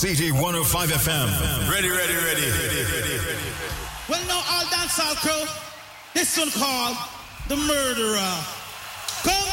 City 105 FM. Ready. Well, now all dancehall crew, this one called The Murderer. Come